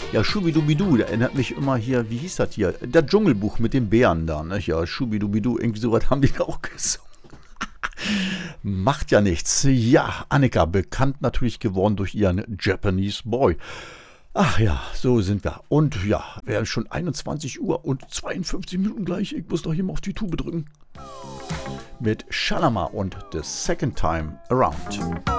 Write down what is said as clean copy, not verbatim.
Ja, Schubidubidu, der erinnert mich immer hier, wie hieß das hier? Das Dschungelbuch mit den Bären da, ne? Ja, Schubidubidu, irgendwie sowas haben die da auch gesungen. Macht ja nichts. Ja, Annika, bekannt natürlich geworden durch ihren Japanese Boy. Ach ja, so sind wir. Und ja, wäre schon 21 Uhr und 52 Minuten gleich. Ich muss doch hier mal auf die Tube drücken. Mit Shalama und The Second Time Around.